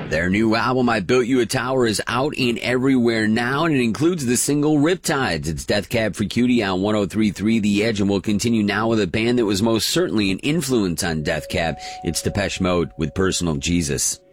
Their new album, I Built You a Tower, is out and everywhere now, and it includes the single Riptides. It's Death Cab for Cutie on 103.3 The Edge, and we'll continue now with a band that was most certainly an influence on Death Cab. It's Depeche Mode with Personal Jesus.